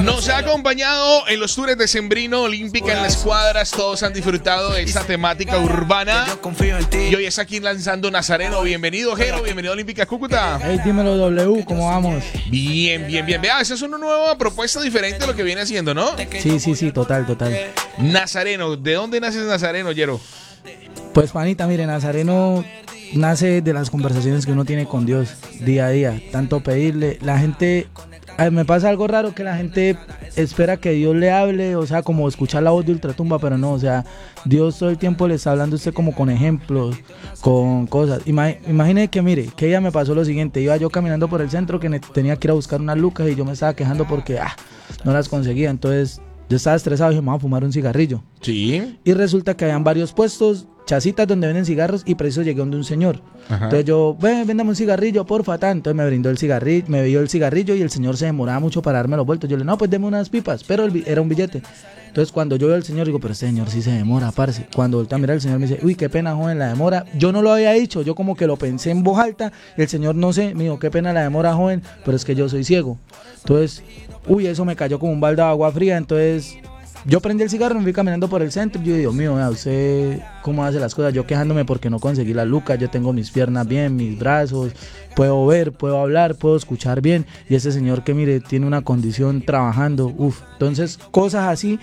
Nos ha acompañado en los tours de Sembrino, Olímpica, en las cuadras. Todos han disfrutado de esta temática urbana. Y hoy está aquí lanzando Nazareno. Bienvenido, Jero. Bienvenido a Olímpica Cúcuta. Hey, dímelo, W, ¿cómo vamos? Bien. Vea, esa es una nueva propuesta diferente de lo que viene haciendo, ¿no? Sí, total. Nazareno. ¿De dónde nace Nazareno, Jero? Pues, panita, mire, Nazareno nace de las conversaciones que uno tiene con Dios día a día. Tanto pedirle, la gente... me pasa algo raro que la gente espera que Dios le hable, o sea, como escuchar la voz de Ultratumba, pero no, o sea, Dios todo el tiempo le está hablando a usted como con ejemplos, con cosas. Imagine que, mire, que ella me pasó lo siguiente, iba yo caminando por el centro que tenía que ir a buscar unas lucas y yo me estaba quejando porque no las conseguía, entonces yo estaba estresado y dije, me voy a fumar un cigarrillo. Sí. Y resulta que habían varios puestos, chacitas donde venden cigarros y preciso llegué donde un señor. Ajá. Entonces yo, véndame un cigarrillo, porfa, entonces me brindó el cigarrillo, me dio el cigarrillo y el señor se demoraba mucho para darme los vueltos. Yo le no, pues deme unas pipas, pero era un billete. Entonces cuando yo veo al señor digo, pero este señor sí se demora, parce. Cuando voltea a mirar el señor me dice, uy, qué pena, joven, la demora. Yo no lo había dicho, yo como que lo pensé en voz alta y el señor no sé, me dijo, qué pena la demora, joven, pero es que yo soy ciego. Entonces, eso me cayó como un balde de agua fría, entonces... Yo prendí el cigarro, me fui caminando por el centro y yo digo, mío, usted cómo hace las cosas, yo quejándome porque no conseguí la lucas, yo tengo mis piernas bien, mis brazos, puedo ver, puedo hablar, puedo escuchar bien, y ese señor que mire, tiene una condición trabajando, entonces cosas así,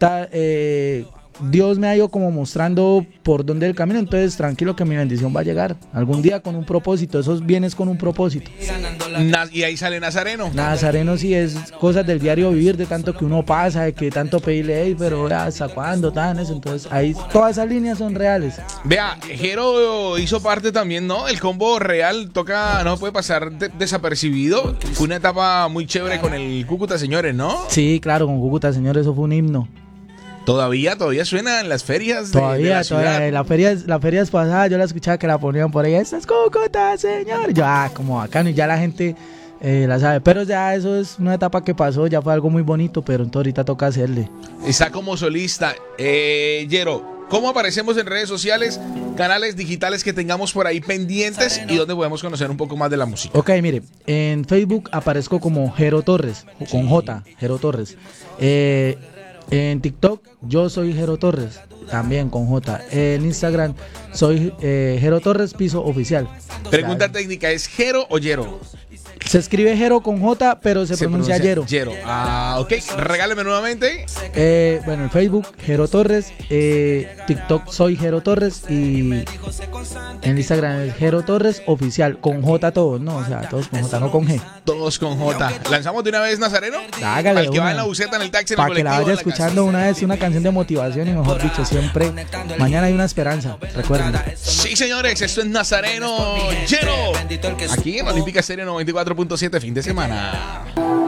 Dios me ha ido como mostrando por dónde el camino, entonces tranquilo que mi bendición va a llegar algún día con un propósito, esos bienes con un propósito. Y ahí sale Nazareno. Nazareno sí es cosas del diario vivir, de tanto que uno pasa, de que tanto pedirle, pero hasta cuándo, tan eso, entonces ahí todas esas líneas son reales. Vea, Jero hizo parte también, ¿no? El combo real no puede pasar desapercibido. Fue una etapa muy chévere con el Cúcuta Señores, ¿no? Sí, claro, con Cúcuta Señores eso fue un himno. Todavía suena en las ferias de la ciudad. Las ferias pasadas yo la escuchaba que la ponían por ahí. Esta es Cúcuta, señor. Yo, como bacano, y ya la gente la sabe. Pero ya eso es una etapa que pasó, ya fue algo muy bonito, pero entonces ahorita toca hacerle. Está como solista. Jero, ¿cómo aparecemos en redes sociales, canales digitales que tengamos por ahí pendientes y donde podemos conocer un poco más de la música? Ok, mire, en Facebook aparezco como Jero Torres, con J, Jero Torres. En TikTok yo soy Jero Torres, también con J. En Instagram soy Jero Torres Piso Oficial. Pregunta técnica, ¿es Jero o Jero? Se escribe Jero con J, pero se pronuncia Jero. Jero. Ok. Regáleme nuevamente. Bueno, en Facebook, Jero Torres. TikTok, soy Jero Torres. Y en Instagram es Jero Torres Oficial. Con J todos, ¿no? O sea, todos con J, no con G. Todos con J. ¿Lanzamos de una vez Nazareno? Hágale. Para el que va en la buseta, en el taxi, en el colectivo. Para que la vaya escuchando una vez, una canción de motivación. Y mejor dicho, siempre, mañana hay una esperanza. Recuerden. Sí, señores, esto es Nazareno Jero. Aquí en Olímpica Estéreo 94.7, fin de semana.